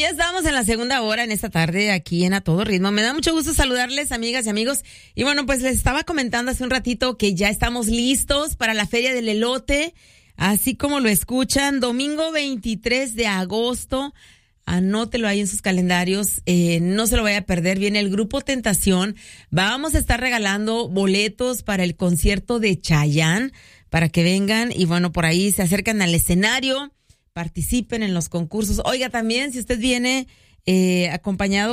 ya estamos en la segunda hora en esta tarde aquí en A Todo Ritmo. Me da mucho gusto saludarles, amigas y amigos. Y bueno, pues les estaba comentando hace un ratito que ya estamos listos para la Feria del Elote, así como lo escuchan, domingo 23 de agosto. Anótelo ahí en sus calendarios, no se lo vaya a perder. Viene el Grupo Tentación. Vamos a estar regalando boletos para el concierto de Chayanne, para que vengan y bueno, por ahí se acercan al escenario, participen en los concursos. Oiga, también si usted viene acompañado